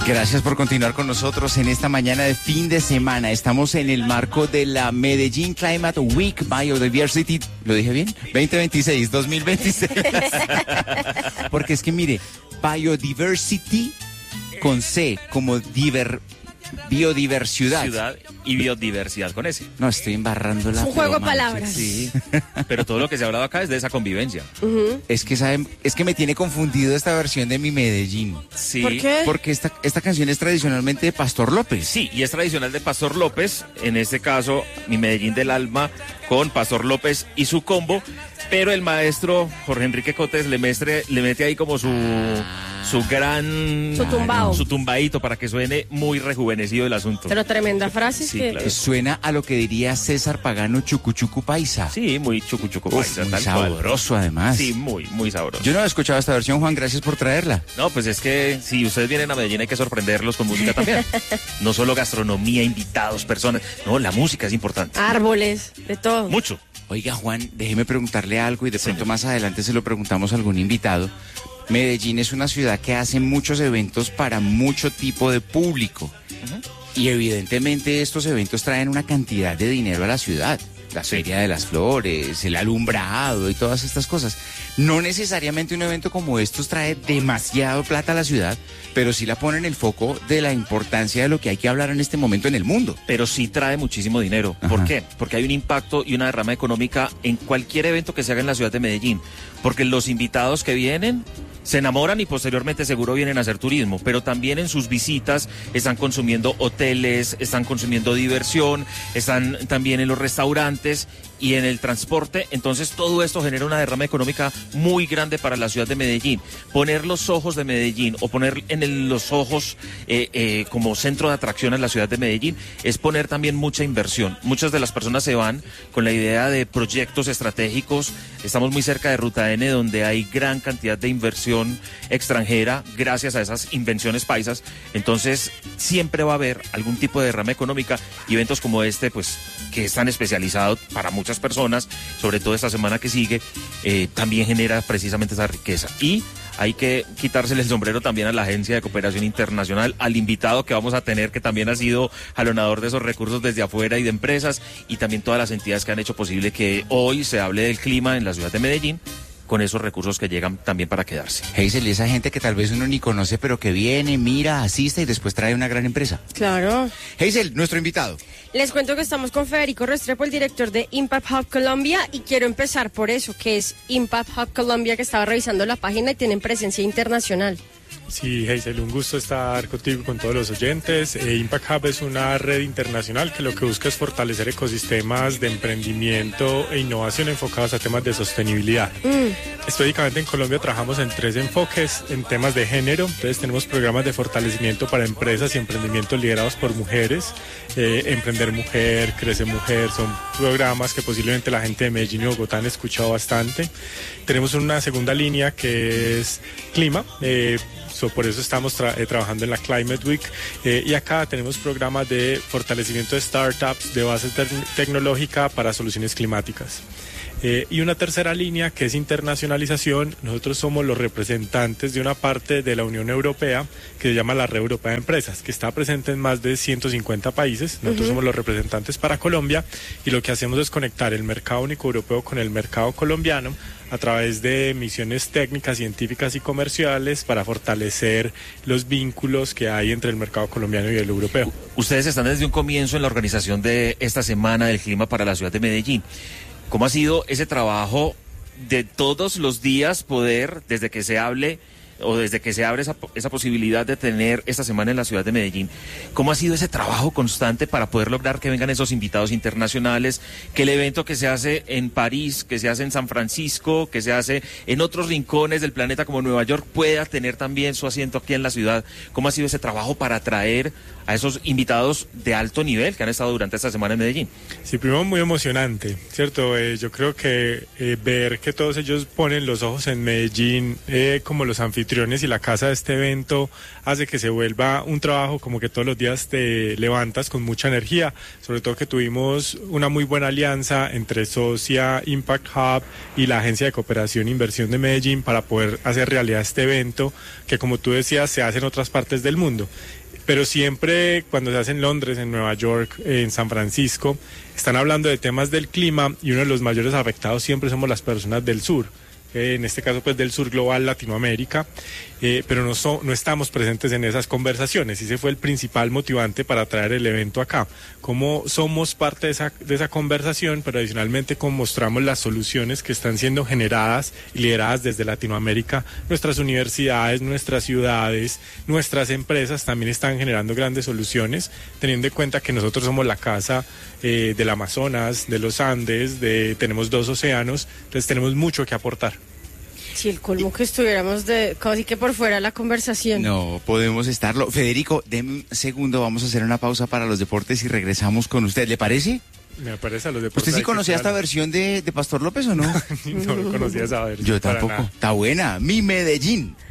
Gracias por continuar con nosotros en esta mañana de fin de semana. Estamos en el marco de la Medellín Climate Week Biodiversity, ¿lo dije bien? 2026. Porque es que mire, Biodiversity con C, como biodiversidad. Ciudad y biodiversidad con S. No, estoy embarrando la... Es un juego de palabras. Sí, pero todo lo que se ha hablado acá es de esa convivencia. Es que, ¿saben? Es que me tiene confundido esta versión de Mi Medellín. Sí. ¿Por qué? Porque esta canción es tradicionalmente de Pastor López. Sí, y es tradicional de Pastor López, en este caso, Mi Medellín del Alma, con Pastor López y su combo, pero el maestro Jorge Enrique Cotes le mete ahí como su gran... Su tumbao. Su tumbaíto para que suene muy rejuvenecido el asunto. Pero tremenda frase. Sí, que... claro. Suena a lo que diría César Pagano, chucuchucu paisa. Sí, muy chucu paisa, Muy tal cual. sabroso además. Sí, muy sabroso. Yo no he escuchado esta versión, Juan, gracias por traerla. No, pues es que si ustedes vienen a Medellín hay que sorprenderlos con música también. No solo gastronomía, invitados, personas. No, la música es importante. Árboles, de todo. Mucho. Oiga, Juan, déjeme preguntarle algo y de pronto más adelante se lo preguntamos a algún invitado. Medellín es una ciudad que hace muchos eventos para mucho tipo de público. Y evidentemente estos eventos traen una cantidad de dinero a la ciudad. La Feria de las Flores, el alumbrado y todas estas cosas. No necesariamente un evento como estos trae demasiado plata a la ciudad, pero sí la pone en el foco de la importancia de lo que hay que hablar en este momento en el mundo. Pero sí trae muchísimo dinero. Ajá. ¿Por qué? Porque hay un impacto y una derrama económica en cualquier evento que se haga en la ciudad de Medellín. Porque los invitados que vienen se enamoran y posteriormente seguro vienen a hacer turismo, pero también en sus visitas están consumiendo hoteles, están consumiendo diversión, están también en los restaurantes y en el transporte. Entonces todo esto genera una derrama económica muy grande para la ciudad de Medellín. Poner los ojos de Medellín o poner los ojos como centro de atracción en la ciudad de Medellín es poner también mucha inversión. Muchas de las personas se van con la idea de proyectos estratégicos. Estamos muy cerca de Ruta N, donde hay gran cantidad de inversión extranjera gracias a esas invenciones paisas. Entonces siempre va a haber algún tipo de derrama económica y eventos como este, pues que están especializados para muchas personas, sobre todo esta semana que sigue, también genera precisamente esa riqueza. Y hay que quitársele el sombrero también a la Agencia de Cooperación Internacional, al invitado que vamos a tener, que también ha sido jalonador de esos recursos desde afuera y de empresas, y también todas las entidades que han hecho posible que hoy se hable del clima en la ciudad de Medellín, con esos recursos que llegan también para quedarse. Hazel, esa gente que tal vez uno ni conoce, pero que viene, mira, asiste y después trae una gran empresa. Claro. Hazel, nuestro invitado. Les cuento que estamos con Federico Restrepo, el director de Impact Hub Colombia, y quiero empezar por eso, que es Impact Hub Colombia, que estaba revisando la página y tienen presencia internacional. Sí, Hazel, un gusto estar contigo y con todos los oyentes. Impact Hub es una red internacional que lo que busca es fortalecer ecosistemas de emprendimiento e innovación enfocados a temas de sostenibilidad. Específicamente en Colombia trabajamos en 3 enfoques en temas de género. Entonces tenemos programas de fortalecimiento para empresas y emprendimientos liderados por mujeres. Emprender Mujer, Crece Mujer, son programas que posiblemente la gente de Medellín y Bogotá han escuchado bastante. Tenemos una segunda línea que es clima. Por eso estamos trabajando en la Climate Week y acá tenemos programas de fortalecimiento de startups de base tecnológica para soluciones climáticas. Y una tercera línea que es internacionalización. Nosotros somos los representantes de una parte de la Unión Europea que se llama la Red Europea de Empresas, que está presente en más de 150 países. Nosotros somos los representantes para Colombia y lo que hacemos es conectar el mercado único europeo con el mercado colombiano a través de misiones técnicas, científicas y comerciales para fortalecer los vínculos que hay entre el mercado colombiano y el europeo. Ustedes están desde un comienzo en la organización de esta Semana del Clima para la ciudad de Medellín. ¿Cómo ha sido ese trabajo de todos los días poder, desde que se hable o desde que se abre esa posibilidad de tener esta semana en la ciudad de Medellín, cómo ha sido ese trabajo constante para poder lograr que vengan esos invitados internacionales, que el evento que se hace en París, que se hace en San Francisco, que se hace en otros rincones del planeta como Nueva York, pueda tener también su asiento aquí en la ciudad? ¿Cómo ha sido ese trabajo para atraer a esos invitados de alto nivel que han estado durante esta semana en Medellín? Sí, primero muy emocionante, ¿cierto? Yo creo que ver que todos ellos ponen los ojos en Medellín como los anfitriones anfitriones y la casa de este evento hace que se vuelva un trabajo como que todos los días te levantas con mucha energía, sobre todo que tuvimos una muy buena alianza entre Socia, Impact Hub y la Agencia de Cooperación e Inversión de Medellín para poder hacer realidad este evento que, como tú decías, se hace en otras partes del mundo. Pero siempre cuando se hace en Londres, en Nueva York, en San Francisco, están hablando de temas del clima y uno de los mayores afectados siempre somos las personas del sur. En este caso pues del sur global, Latinoamérica, pero no estamos presentes en esas conversaciones, y ese fue el principal motivante para traer el evento acá. Como somos parte de esa conversación, pero adicionalmente como mostramos las soluciones que están siendo generadas y lideradas desde Latinoamérica, nuestras universidades, nuestras ciudades, nuestras empresas también están generando grandes soluciones, teniendo en cuenta que nosotros somos la casa del Amazonas, de los Andes, tenemos 2 océanos, entonces tenemos mucho que aportar. Si el colmo que estuviéramos casi que por fuera de la conversación. No podemos estarlo. Federico, deme un segundo, vamos a hacer una pausa para los deportes y regresamos con usted. ¿Le parece? Me parece a los deportes. ¿Usted sí conocía esta versión de Pastor López o no? No conocía esa versión. Yo tampoco. Está buena. Mi Medellín.